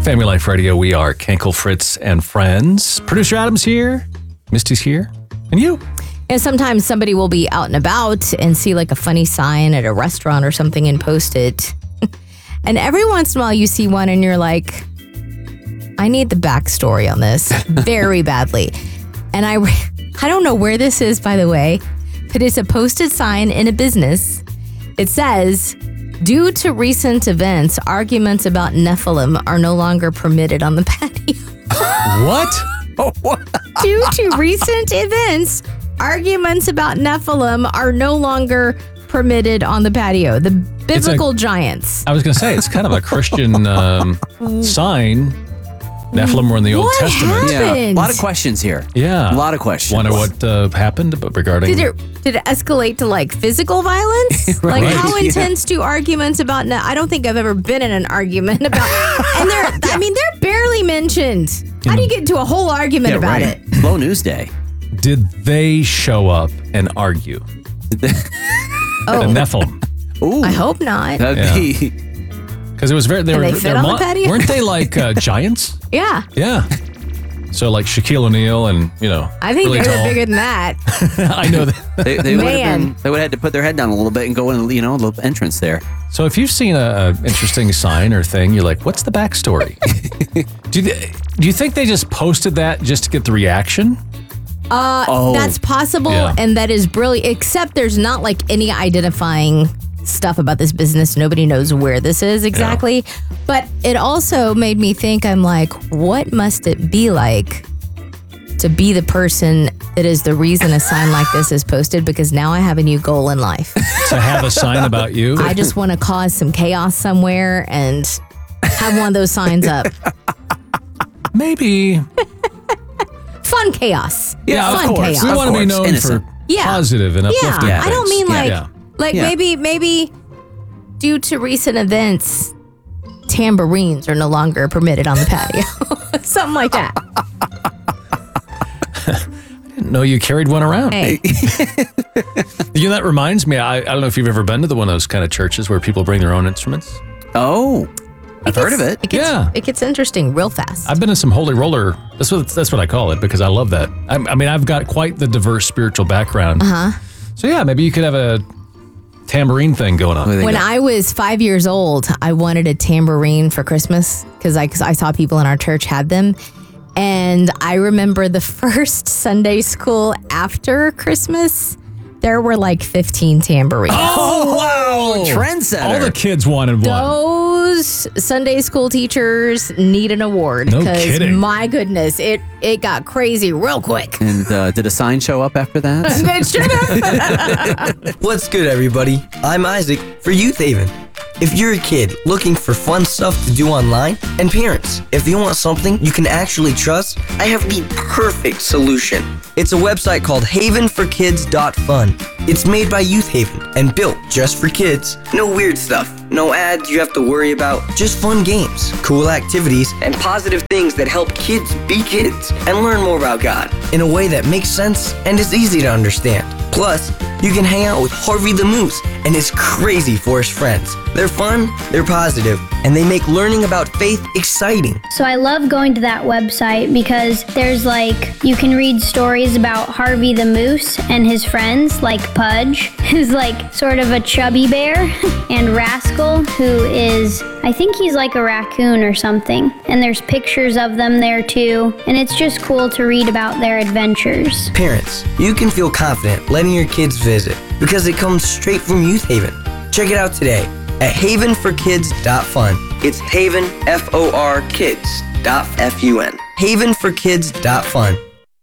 Family Life Radio, we are Kenkel, Fritz, and friends. Producer Adam's here, Misty's here, and you. And sometimes somebody will be out and about and see like a funny sign at a restaurant or something and post it. And every once in a while you see one and you're like, I need the backstory on this very badly. And I don't know where this is, by the way, but it's a posted sign in a business. It says, due to recent events, arguments about Nephilim are no longer permitted on the patio. What? Due to recent events, arguments about Nephilim are no longer permitted on the patio. The biblical giants. I was going to say, it's kind of a Christian sign. Nephilim were in the Old Testament. Happened? Yeah, a lot of questions here. Yeah. A lot of questions. Wonder what happened regarding... Did it escalate to like physical violence? Right. Like how intense do arguments about... I don't think I've ever been in an argument about... And they're barely mentioned. How do you get into a whole argument about it? Slow news day. Did they show up and argue? The Nephilim. Ooh. I hope not. That'd be... Because it was very... They fit on the patio? Weren't they like giants? Yeah. Yeah. So like Shaquille O'Neal and, I think really they're tall. bigger than that. I know that. They would have had to put their head down a little bit and go in, a little entrance there. So if you've seen a interesting sign or thing, you're like, what's the backstory? Do you think they just posted that just to get the reaction? That's possible, and that is brilliant, except there's not like any identifying stuff about this business. Nobody knows where this is exactly. Yeah. But it also made me think, I'm like, what must it be like to be the person that is the reason a sign like this is posted? Because now I have a new goal in life. To have a sign about you? I just want to cause some chaos somewhere and have one of those signs up. Maybe. Fun chaos. Yeah, Fun of course. chaos. We want to be known Innocent. for positive and uplifting I don't mean things. like maybe due to recent events, tambourines are no longer permitted on the patio. Something like that. I didn't know you carried one around. Hey. That reminds me, I don't know if you've ever been to one of those kind of churches where people bring their own instruments. Oh, I've heard of it. It gets interesting real fast. I've been in some holy roller. That's what I call it because I love that. I mean, I've got quite the diverse spiritual background. So yeah, maybe you could have a tambourine thing going on. When I was 5 years old, I wanted a tambourine for Christmas because I saw people in our church had them. And I remember the first Sunday school after Christmas, there were like 15 tambourines. Oh, wow. Trendsetter. All the kids wanted one. Those Sunday school teachers need an award. No kidding. My goodness, it got crazy real quick. And did a sign show up after that? It should have. What's good, everybody? I'm Isaac for Youth Haven. If you're a kid looking for fun stuff to do online, and parents, if you want something you can actually trust, I have the perfect solution. It's a website called havenforkids.fun. It's made by Youth Haven and built just for kids. No weird stuff, no ads you have to worry about, just fun games, cool activities, and positive things that help kids be kids and learn more about God in a way that makes sense and is easy to understand. Plus, you can hang out with Harvey the Moose and his crazy forest friends. They're fun, they're positive, and they make learning about faith exciting. So I love going to that website because there's you can read stories about Harvey the Moose and his friends, like Pudge, who's sort of a chubby bear, and Rascal, who is, I think he's like a raccoon or something. And there's pictures of them there too, and it's just cool to read about their adventures. Parents, you can feel confident letting your kids visit because it comes straight from Youth Haven. Check it out today at havenforkids.fun. It's Haven, F-O-R, kids.F-U-N. havenforkids.fun.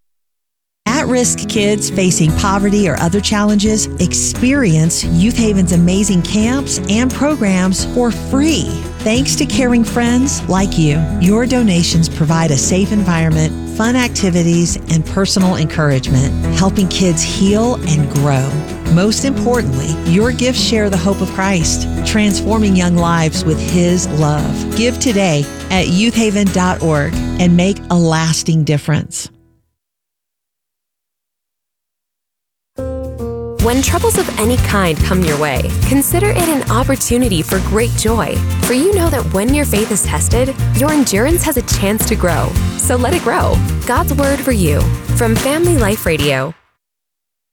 At-risk kids facing poverty or other challenges experience Youth Haven's amazing camps and programs for free. Thanks to caring friends like you, your donations provide a safe environment, fun activities, and personal encouragement, helping kids heal and grow. Most importantly, your gifts share the hope of Christ, transforming young lives with His love. Give today at youthhaven.org and make a lasting difference. When troubles of any kind come your way, consider it an opportunity for great joy. For you know that when your faith is tested, your endurance has a chance to grow. So let it grow. God's Word for you from Family Life Radio.